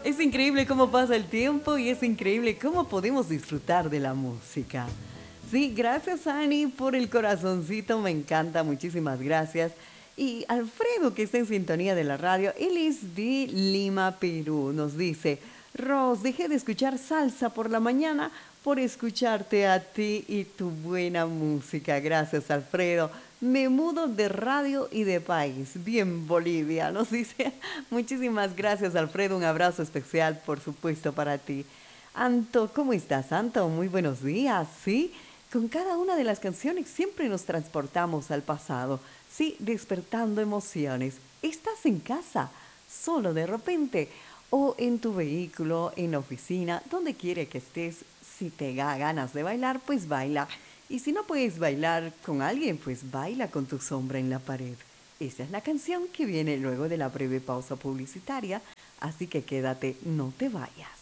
Es increíble cómo pasa el tiempo y es increíble cómo podemos disfrutar de la música. Sí, gracias Ani por el corazoncito, me encanta, muchísimas gracias. Y Alfredo, que está en sintonía de la radio, él es de Lima, Perú, nos dice, Ros, dejé de escuchar salsa por la mañana por escucharte a ti y tu buena música. Gracias, Alfredo. Me mudo de radio y de país. Bien, Bolivia, nos dice. Muchísimas gracias, Alfredo. Un abrazo especial, por supuesto, para ti. Anto, ¿cómo estás, Anto? Muy buenos días, ¿sí? Con cada una de las canciones siempre nos transportamos al pasado, sí, despertando emociones. ¿Estás en casa? Solo de repente. O en tu vehículo, en la oficina, donde quiera que estés, si te da ganas de bailar, pues baila. Y si no puedes bailar con alguien, pues baila con tu sombra en la pared. Esa es la canción que viene luego de la breve pausa publicitaria, así que quédate, no te vayas.